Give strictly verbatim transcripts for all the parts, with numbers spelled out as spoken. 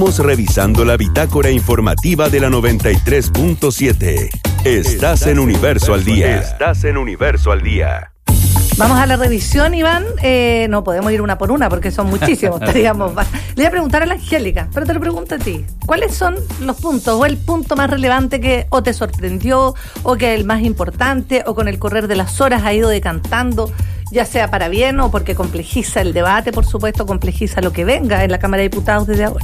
Estamos revisando la bitácora informativa de la noventa y tres punto siete. Estás en Universo al Día. Estás en Universo al Día. Vamos a la revisión, Iván. Eh, no podemos ir una por una porque son muchísimos. Estaríamos. Le voy a preguntar a la Angélica, pero te lo pregunto a ti. ¿Cuáles son los puntos o el punto más relevante que o te sorprendió o que es el más importante o con el correr de las horas ha ido decantando, ya sea para bien o porque complejiza el debate, por supuesto, complejiza lo que venga en la Cámara de Diputados desde ahora?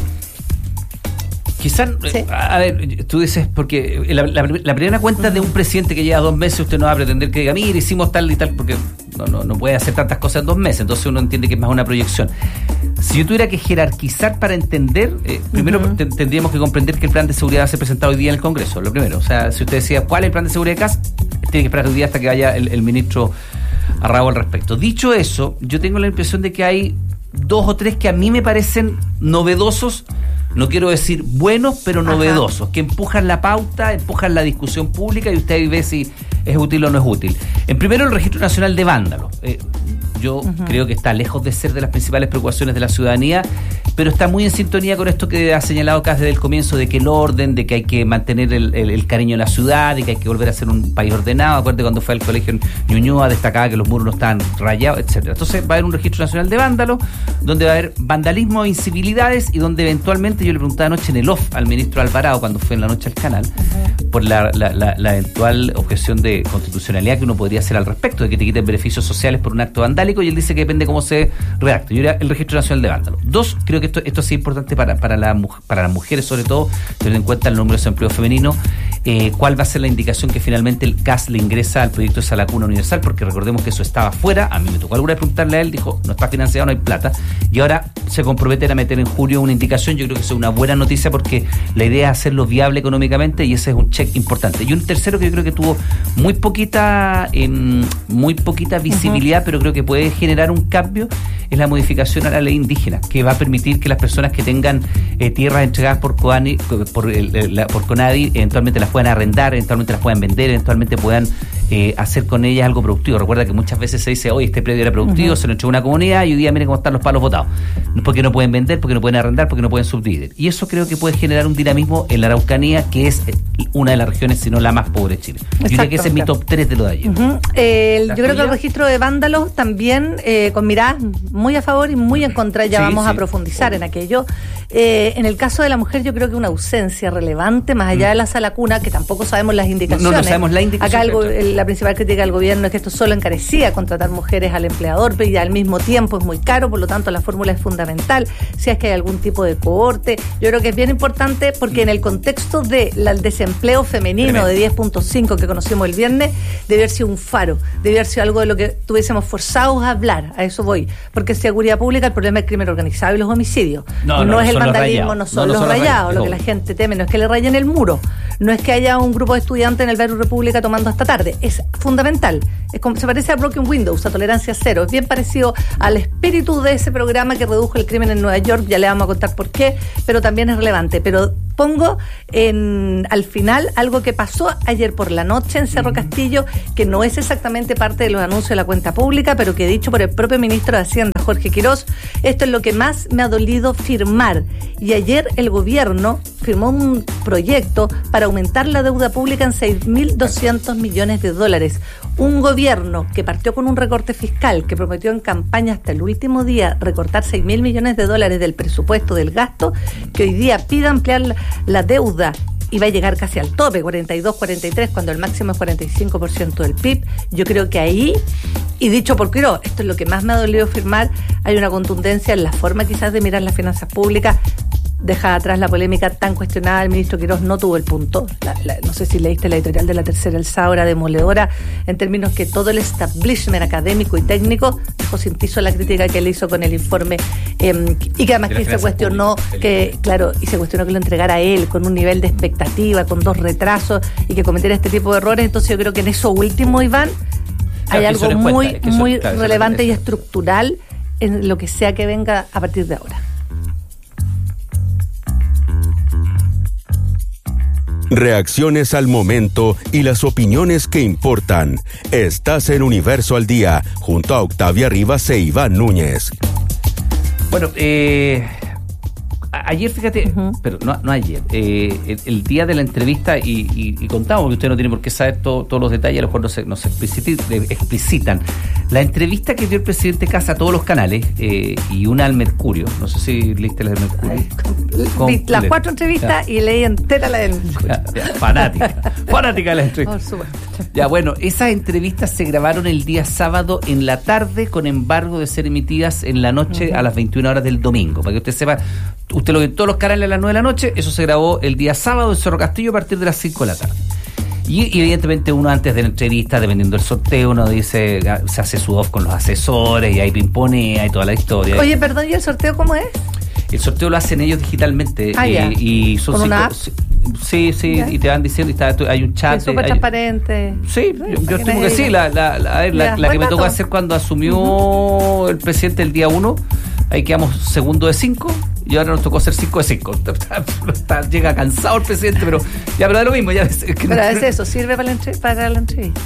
Quizás, sí. a ver, tú dices, porque la, la, la primera cuenta de un presidente que lleva dos meses, usted no va a pretender que diga, mire, hicimos tal y tal, porque no, no, no puede hacer tantas cosas en dos meses, entonces uno entiende que es más una proyección. Si yo tuviera que jerarquizar para entender, eh, primero uh-huh. t- tendríamos que comprender que el plan de seguridad va a ser presentado hoy día en el Congreso, lo primero. O sea, si usted decía, ¿cuál es el plan de seguridad de C A S? Tiene que esperar hoy día hasta que vaya el, el ministro Arrao al respecto. Dicho eso, yo tengo la impresión de que hay dos o tres que a mí me parecen novedosos. No quiero decir buenos, pero novedosos, Ajá. que empujan la pauta, empujan la discusión pública y usted ahí ve si es útil o no es útil. En primero, el Registro Nacional de Vándalos. Eh, yo uh-huh. creo que está lejos de ser de las principales preocupaciones de la ciudadanía, pero está muy en sintonía con esto que ha señalado acá desde el comienzo, de que el orden, de que hay que mantener el, el, el cariño en la ciudad, de que hay que volver a ser un país ordenado. Acuérdate cuando fue al colegio en Ñuñoa, destacaba que los muros no estaban rayados, etcétera. Entonces va a haber un Registro Nacional de Vándalos, donde va a haber vandalismo e incivilidades y donde eventualmente, yo le preguntaba anoche en el off al ministro Alvarado, cuando fue en la noche al canal, uh-huh. por la, la, la, la eventual objeción de constitucionalidad que uno podría hacer al respecto, de que te quiten beneficios sociales por un acto vandálico, y él dice que depende cómo se redacte. Yo diría el Registro Nacional de Vándalos. Dos, creo que esto, esto sí es importante para, para, la, para las mujeres, sobre todo, teniendo en cuenta el número de desempleo femenino, eh, cuál va a ser la indicación que finalmente el C A S le ingresa al proyecto de Sala Cuna Universal, porque recordemos que eso estaba fuera. A mí me tocó alguna vez preguntarle a él, dijo, no está financiado, no hay plata, y ahora se comprometen a meter en julio una indicación. Yo creo que eso es una buena noticia porque la idea es hacerlo viable económicamente y ese es un check importante. Y un tercero que yo creo que tuvo muy poquita eh, muy poquita visibilidad, uh-huh. pero creo que puede generar un cambio, es la modificación a la ley indígena, que va a permitir que las personas que tengan eh, tierras entregadas por Coani, por, el, la, por Conadi, eventualmente las puedan arrendar, eventualmente las puedan vender, eventualmente puedan eh, hacer con ellas algo productivo. Recuerda que muchas veces se dice, oye, este predio era productivo, uh-huh. se lo entregó a una comunidad y hoy día miren cómo están los palos botados, porque no pueden vender, porque no pueden arrendar, porque no pueden subdividir. Y eso creo que puede generar un dinamismo en la Araucanía, que es una de las regiones, si no la más pobre de Chile. Yo diría que ese es mi top tres de lo de ayer. Uh-huh. eh, yo creo que el registro de vándalos también, eh, con miradas muy a favor y muy en contra, ya sí, vamos sí. a profundizar oh. en aquello. Eh, en el caso de la mujer, yo creo que una ausencia relevante, más allá mm. de la sala cuna, que tampoco sabemos las indicaciones. No, no sabemos la indicación. Acá el, el, la principal crítica del gobierno es que esto solo encarecía contratar mujeres al empleador, pero ya al mismo tiempo es muy caro, por lo tanto la fórmula es fundamental. Si es que hay algún tipo de cohorte, yo creo que es bien importante porque en el contexto del desempleo femenino Tremendo. de diez punto cinco que conocimos el viernes, debe haber sido un faro, debe haber sido algo de lo que tuviésemos forzados a hablar, a eso voy, porque en seguridad pública el problema es el crimen organizado y los homicidios, no, no, no es el vandalismo, no son no, no los son rayados, rayados. Lo que la gente teme no es que le rayen el muro, no es que haya un grupo de estudiantes en el barrio República tomando hasta tarde, es fundamental, es como, se parece a Broken Windows, a tolerancia cero, es bien parecido al espíritu de ese programa que redujo el crimen en Nueva York, ya le vamos a contar por qué, pero también es relevante, pero pongo en, al final algo que pasó ayer por la noche en Cerro uh-huh. Castillo, que no es exactamente parte de los anuncios de la cuenta pública, pero que dicho por el propio ministro de Hacienda, Jorge Quirós, esto es lo que más me ha dolido firmar. Y ayer el gobierno firmó un proyecto para aumentar la deuda pública en seis mil doscientos millones de dólares. Un gobierno que partió con un recorte fiscal, que prometió en campaña hasta el último día recortar seis mil millones de dólares del presupuesto del gasto, que hoy día pide ampliar la, la deuda y va a llegar casi al tope, cuarenta y dos, cuarenta y tres, cuando el máximo es cuarenta y cinco por ciento del P I B. Yo creo que ahí, y dicho por Quirós, esto es lo que más me ha dolido firmar, hay una contundencia en la forma quizás de mirar las finanzas públicas. Deja atrás la polémica tan cuestionada, el ministro Quirós no tuvo el punto. La, la, no sé si leíste la editorial de La Tercera El Sábado, era demoledora, en términos que todo el establishment académico y técnico dejó sin piso la crítica que él hizo con el informe, eh, y que además que se cuestionó pública, que, claro, y se cuestionó que lo entregara a él con un nivel de expectativa, con dos retrasos, y que cometiera este tipo de errores. Entonces yo creo que en eso último, Iván, claro, hay algo muy, cuenta, muy eso, claro, relevante eso. Y estructural en lo que sea que venga a partir de ahora. Reacciones al momento y las opiniones que importan. Estás en Universo al Día, junto a Octavia Rivas e Iván Núñez. Bueno, eh, ayer, fíjate, uh-huh. pero no, no ayer, eh, el, el día de la entrevista, y, y, y contamos, que usted no tiene por qué saber todo, todos los detalles, a lo mejor no se, no se explicitan. La entrevista que dio el presidente Kast a todos los canales, eh, y una al Mercurio, no sé si leíste la del Mercurio. Vi las cuatro entrevistas ya. Y leí entera la del Mercurio. Ya, ya, fanática, fanática de la entrevista. Por supuesto. Ya, bueno, esas entrevistas se grabaron el día sábado en la tarde, con embargo de ser emitidas en la noche uh-huh. a las veintiuna horas del domingo. Para que usted sepa, usted lo ve en todos los canales a las nueve de la noche, eso se grabó el día sábado en Cerro Castillo a partir de las cinco de la tarde. Y, y evidentemente uno antes de la entrevista, dependiendo del sorteo, uno dice, se hace su off con los asesores y ahí pimponea y toda la historia. Oye, perdón, ¿y el sorteo cómo es? El sorteo lo hacen ellos digitalmente. Ah, eh, y son ¿con cinco, una app? Sí, sí, ya. Y te van diciendo, y está, hay un chat. Es súper transparente. Sí, yo, yo estimo que sí. La, la, la, a ver, la, la que me tocó hacer cuando asumió uh-huh. el presidente el día uno, ahí quedamos segundo de cinco, y ahora nos tocó hacer cinco de cinco. Llega cansado el presidente, pero ya, pero da lo mismo. Ya, es que pero no, es eso, ¿sirve para la, entre, para la entrevista?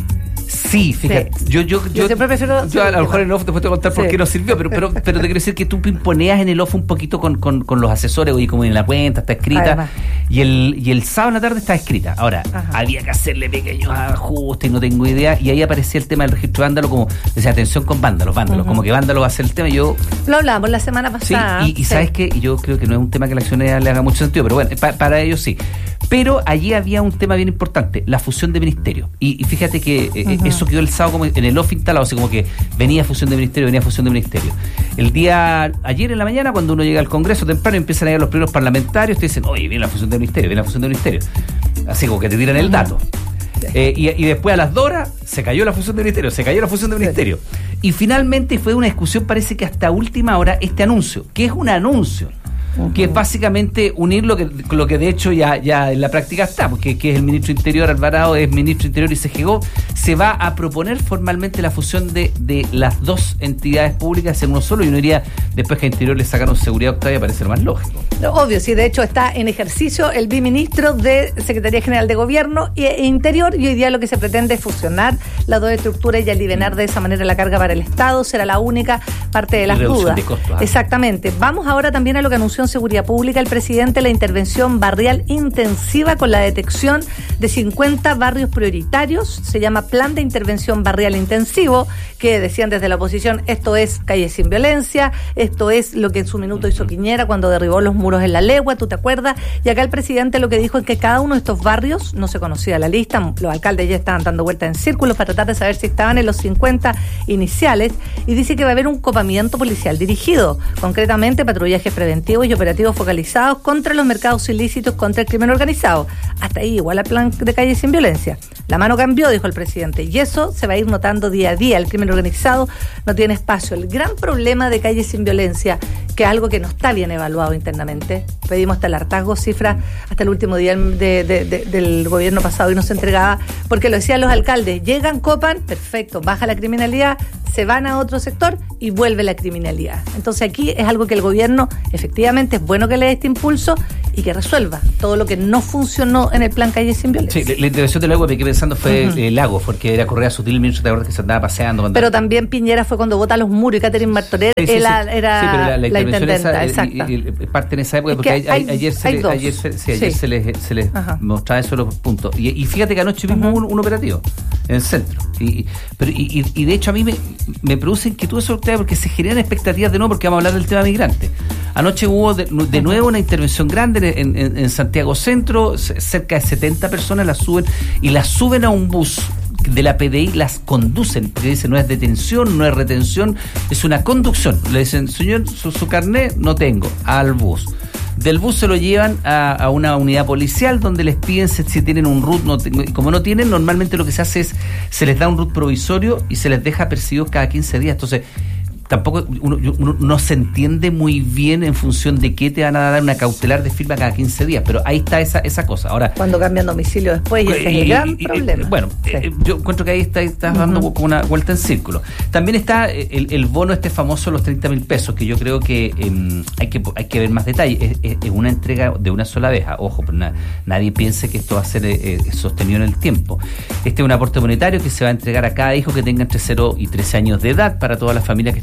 Sí, fíjate, sí. Yo, yo, yo, yo siempre prefiero... Yo a lo mejor en el off después te voy a contar sí. por qué no sirvió, pero, pero, pero te quiero decir que tú pimponeas en el off un poquito con, con, con los asesores, oye, como en la cuenta está escrita, y el, y el sábado en la tarde está escrita. Ahora, ajá. había que hacerle pequeños ajustes, no tengo idea, y ahí aparecía el tema del registro vándalo, como, decía, atención con vándalos, vándalos, uh-huh. como que vándalo va a ser el tema, y yo... Lo hablamos la semana pasada. Sí, y, y sí. ¿sabes qué? Yo creo que no es un tema que la acción le haga mucho sentido, pero bueno, pa, para ellos sí. Pero allí había un tema bien importante, la fusión de ministerios. Y, y fíjate que eh, uh-huh. eso quedó el sábado como en el off instalado, así como que venía fusión de ministerio, venía fusión de ministerio. El día, ayer en la mañana, cuando uno llega al Congreso temprano, empiezan a llegar los primeros parlamentarios, te dicen, oye, viene la fusión de ministerio, viene la fusión de ministerio. Así como que te tiran el dato. Sí. Eh, y, y después a las dos horas se cayó la fusión de ministerio, se cayó la fusión de ministerio. Sí. Y finalmente fue una discusión, parece que hasta última hora, este anuncio, que es un anuncio. Uh-huh. Que es básicamente unir lo que lo que de hecho ya, ya en la práctica está, porque que es el ministro Interior Alvarado, es ministro Interior y se llegó, se va a proponer formalmente la fusión de, de las dos entidades públicas en uno solo, y uno diría, después que a Interior le sacaron seguridad Octavia, parece lo más lógico. Obvio, sí, de hecho está en ejercicio el biministro de Secretaría General de Gobierno e Interior, y hoy día lo que se pretende es fusionar las dos estructuras y aliviar de esa manera la carga para el Estado, será la única parte de las dudas. De costos, ¿ah? Exactamente. Vamos ahora también a lo que anunció en Seguridad Pública el presidente, la intervención barrial intensiva con la detección de cincuenta barrios prioritarios, se llama Plan de Intervención Barrial Intensivo, que decían desde la oposición, esto es Calle Sin Violencia, esto es lo que en su minuto hizo Piñera cuando derribó los muros en la Legua, ¿tú te acuerdas? Y acá el presidente lo que dijo es que cada uno de estos barrios, no se conocía la lista, los alcaldes ya estaban dando vueltas en círculos para tratar de saber si estaban en los cincuenta iniciales, y dice que va a haber un copamiento policial dirigido, concretamente patrullajes preventivos y operativos focalizados contra los mercados ilícitos, contra el crimen organizado. Hasta ahí igual al plan de Calle Sin Violencia. La mano cambió, dijo el presidente, y eso se va a ir notando día a día. El crimen organizado no tiene espacio. El gran problema de Calle Sin Violencia, que es algo que no está bien evaluado internamente, pedimos hasta el hartazgo, cifras hasta el último día de, de, de, del gobierno pasado y no se entregaba, porque lo decían los alcaldes, llegan, copan, perfecto, baja la criminalidad, se van a otro sector y vuelve la criminalidad. Entonces aquí es algo que el gobierno efectivamente es bueno que le dé este impulso y que resuelva todo lo que no funcionó en el plan Calle Sin Violencia. Sí, la intervención del agua que quedé pensando fue uh-huh. el lago, porque era Correa Sutil, el ministro de Aguardas, que se andaba paseando. Pero también Piñera fue cuando vota los muros y Catherine Martorell sí, sí, era, sí. era sí, pero la, la, la intendenta, esa, y, y, y parte en esa época, es porque hay, hay, ayer, se le, ayer, se, sí, ayer sí. se les, se les mostraba eso los puntos. Y, y fíjate que anoche vimos uh-huh. un, un operativo en el centro. Y, pero, y, y de hecho a mí me, me produce inquietud eso, porque se generan expectativas de nuevo, porque vamos a hablar del tema migrante. Anoche hubo de, de nuevo una intervención grande en, en, en Santiago Centro, cerca de setenta personas las suben y las suben a un bus de la P D I, las conducen, porque dicen no es detención, no es retención, es una conducción. Le dicen, señor, su, su carnet no tengo, al bus. Del bus se lo llevan a, a una unidad policial donde les piden si, si tienen un R U T. No, como no tienen, normalmente lo que se hace es se les da un R U T provisorio y se les deja percibidos cada quince días. Entonces, tampoco uno, uno no se entiende muy bien en función de qué te van a dar una cautelar de firma cada quince días, pero ahí está esa esa cosa. Ahora, cuando cambian domicilio después, y ese es el gran y, problema. Bueno, sí. eh, yo encuentro que ahí está, estás dando uh-huh. como una vuelta en círculo. También está el, el bono este famoso, los treinta mil pesos, que yo creo que eh, hay que hay que ver más detalles. Es, es, es una entrega de una sola vez. Ojo, pero na, nadie piense que esto va a ser eh, sostenido en el tiempo. Este es un aporte monetario que se va a entregar a cada hijo que tenga entre cero y trece años de edad para todas las familias que estén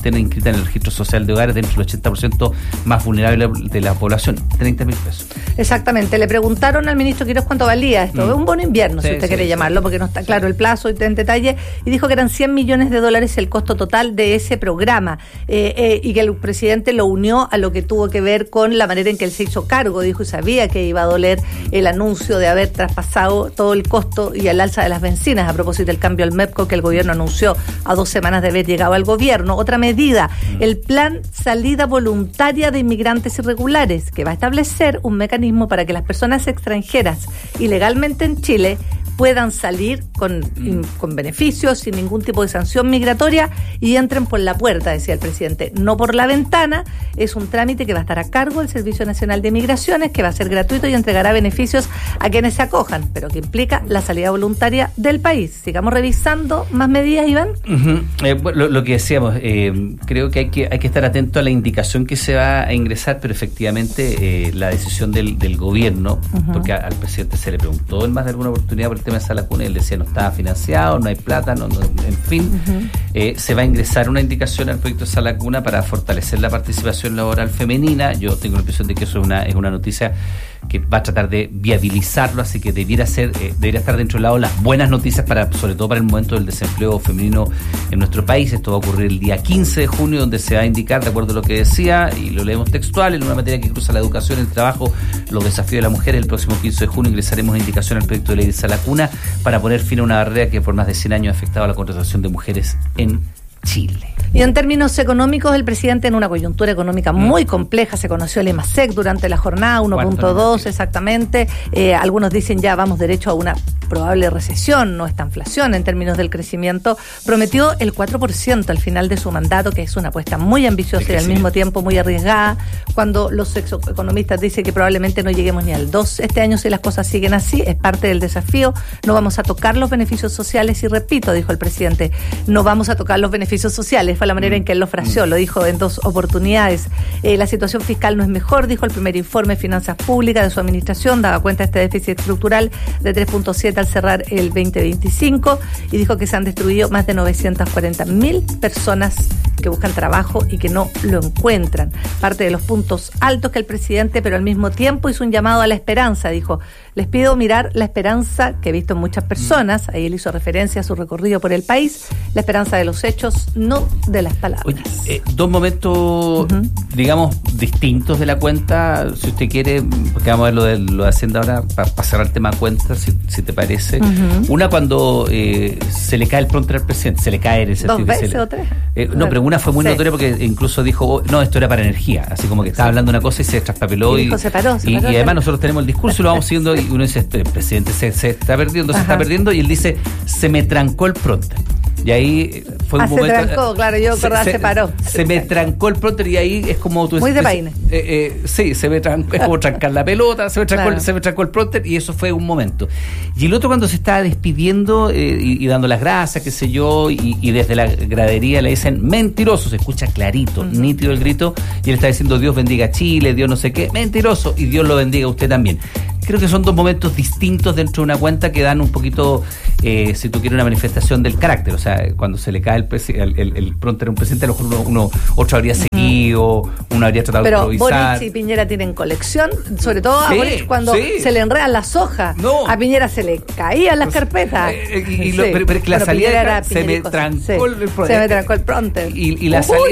estén inscritas en el registro social de hogares dentro del ochenta por ciento más vulnerable de la población. treinta mil pesos. Exactamente. Le preguntaron al ministro Quirós cuánto valía esto. Mm. Un bono invierno, sí, si usted sí, quiere sí, llamarlo, porque no está claro el plazo en detalle, y dijo que eran cien millones de dólares el costo total de ese programa, eh, eh, y que el presidente lo unió a lo que tuvo que ver con la manera en que él se hizo cargo. Dijo y sabía que iba a doler el anuncio de haber traspasado todo el costo y el alza de las bencinas a propósito del cambio al MEPCO que el gobierno anunció a dos semanas de haber llegado al gobierno. Otra medida, el plan salida voluntaria de inmigrantes irregulares, que va a establecer un mecanismo para que las personas extranjeras ilegalmente en Chile puedan salir con, mm. con beneficios, sin ningún tipo de sanción migratoria, y entren por la puerta, decía el presidente, no por la ventana. Es un trámite que va a estar a cargo del Servicio Nacional de Migraciones, que va a ser gratuito y entregará beneficios a quienes se acojan, pero que implica la salida voluntaria del país. Sigamos revisando más medidas, Iván. Uh-huh. Eh, lo, lo que decíamos, eh, creo que hay que hay que estar atento a la indicación que se va a ingresar, pero efectivamente eh, la decisión del, del gobierno, uh-huh. porque a, al presidente se le preguntó en más de alguna oportunidad por el tema de Sala Cuna, él decía no estaba financiado, no hay plata, no, no, en fin, uh-huh. eh, se va a ingresar una indicación al proyecto de Sala Cuna para fortalecer la participación laboral femenina. Yo tengo la impresión de que eso es una, es una noticia que va a tratar de viabilizarlo, así que debiera ser, eh, debería estar dentro del lado las buenas noticias, para, sobre todo para el momento del desempleo femenino en nuestro país. Esto va a ocurrir el día quince de junio, donde se va a indicar, de acuerdo a lo que decía, y lo leemos textual, en una materia que cruza la educación, el trabajo, los desafíos de la mujer. El próximo quince de junio ingresaremos indicación al proyecto de ley de Sala Cuna para poner fin a una barrera que por más de cien años ha afectado a la contratación de mujeres en Chile. Y en términos económicos, el presidente, en una coyuntura económica muy compleja, se conoció el EMASEC durante la jornada, uno punto dos exactamente. Eh, algunos dicen ya vamos derecho a una probable recesión, no esta inflación en términos del crecimiento. Prometió el cuatro por ciento al final de su mandato, que es una apuesta muy ambiciosa y al mismo tiempo muy arriesgada, cuando los economistas dicen que probablemente no lleguemos ni al dos por ciento. Este año, si las cosas siguen así, es parte del desafío. No vamos a tocar los beneficios sociales, y repito, dijo el presidente, no vamos a tocar los beneficios sociales. Fue la manera en que él lo fraseó, lo dijo en dos oportunidades. Eh, la situación fiscal no es mejor, dijo el primer informe de finanzas públicas de su administración, daba cuenta de este déficit estructural de tres punto siete al cerrar el veinte veinticinco, y dijo que se han destruido más de novecientas cuarenta mil personas que buscan trabajo y que no lo encuentran. Parte de los puntos altos que el presidente, pero al mismo tiempo hizo un llamado a la esperanza. Dijo, les pido mirar la esperanza que he visto en muchas personas. Ahí él hizo referencia a su recorrido por el país, la esperanza de los hechos, no de las palabras. Oye, eh, dos momentos, uh-huh. digamos, distintos de la cuenta, si usted quiere, porque vamos a ver lo de, lo de Hacienda ahora, para pa cerrar el tema de cuentas, si, si te parece. Uh-huh. Una, cuando eh, se le cae el pronter al presidente, se le cae en el sentido ¿Dos veces que se le, o tres? Eh, no, bueno, pero una fue muy sí. notoria, porque incluso dijo, oh, no, esto era para energía, así como que estaba sí. hablando una cosa y se traspapeló. Y, y, se paró, se y, paró, y además nosotros tenemos el discurso y lo vamos siguiendo, y uno dice, el presidente se, se está perdiendo, Ajá. se está perdiendo, y él dice, se me trancó el pronter. Y ahí fue un ah, momento. Se trancó, claro, yo acordaba, se, se paró. Se, se me trancó el pronter, y ahí es como tú Muy de paine. Eh, eh, sí, se me trancó, es como trancar la pelota, se me, trancó, claro. se me trancó el pronter, y eso fue un momento. Y el otro, cuando se estaba despidiendo eh, y, y dando las gracias, qué sé yo, y, y desde la gradería le dicen mentiroso, se escucha clarito, uh-huh. nítido el grito, y él está diciendo Dios bendiga a Chile, Dios no sé qué, mentiroso, y Dios lo bendiga a usted también. Creo que son dos momentos distintos dentro de una cuenta que dan un poquito, eh, si tú quieres, una manifestación del carácter. O sea, cuando se le cae el, presi- el, el, el pronter a un presidente, a lo mejor uno, uno otro habría seguido, mm. uno habría tratado Pero de improvisar. Boric y Piñera tienen colección, sobre todo sí, a Boric cuando sí. se le enredan las hojas. No. A Piñera se le caían las carpetas. Eh, y, y lo, sí. pero, pero es que la bueno, salida era, se me trancó sí. el pronter. Se me trancó el pronter. Y, y la salida...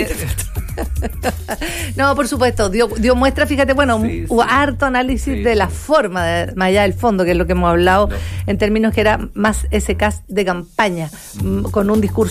No, por supuesto, dio, dio muestra, fíjate, bueno, sí, hubo sí. harto análisis sí. de la forma, de, más allá del fondo, que es lo que hemos hablado, no. en términos que era más ese cast de campaña, mm. con un discurso